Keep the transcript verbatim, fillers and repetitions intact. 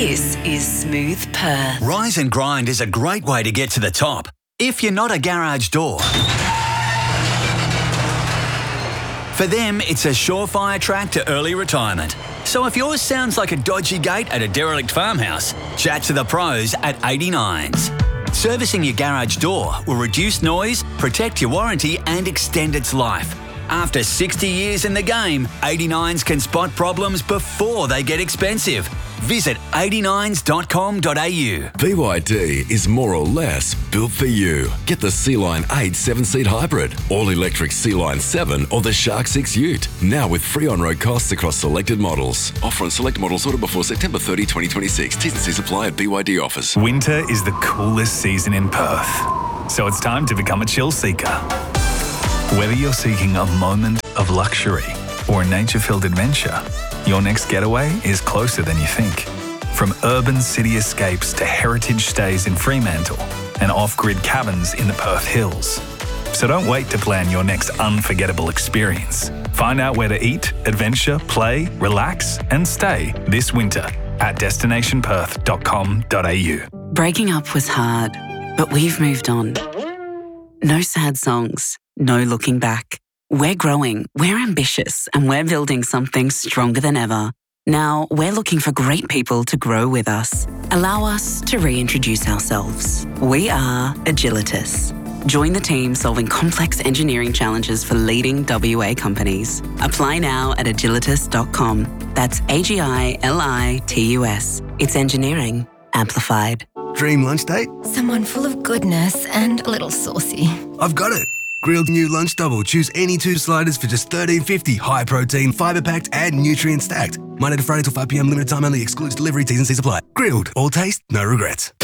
This is Smooth Perth. Rise and Grind is a great way to get to the top if you're not a garage door. For them, it's a surefire track to early retirement. So if yours sounds like a dodgy gate at a derelict farmhouse, chat to the pros at eighty-nines. Servicing your garage door will reduce noise, protect your warranty and extend its life. After sixty years in the game, eighty-nines can spot problems before they get expensive. Visit eighty-nines dot com dot a u. B Y D is more or less built for you. Get the Sea-Line eight seven-seat hybrid, all-electric Sea-Line seven or the Shark six Ute. Now with free on-road costs across selected models. Offer on select models ordered before September thirtieth, twenty twenty-six. T's and C's apply at B Y D offers. Winter is the coolest season in Perth, so it's time to become a chill seeker. Whether you're seeking a moment of luxury or a nature-filled adventure, your next getaway is closer than you think. From urban city escapes to heritage stays in Fremantle and off-grid cabins in the Perth Hills. So don't wait to plan your next unforgettable experience. Find out where to eat, adventure, play, relax and stay this winter at destination perth dot com dot a u. Breaking up was hard, but we've moved on. No sad songs, no looking back. We're growing, we're ambitious, and we're building something stronger than ever. Now, we're looking for great people to grow with us. Allow us to reintroduce ourselves. We are Agilitas. Join the team solving complex engineering challenges for leading W A companies. Apply now at agilitas dot com. That's A G I L I T U S. It's engineering amplified. Dream lunch date? Someone full of goodness and a little saucy. I've got it. Grilled new lunch double. Choose any two sliders for just thirteen fifty. High protein, fibre packed, and nutrient stacked. Monday to Friday till five p m. Limited time only. Excludes delivery. T's and C's apply. Grilled. All taste, no regrets.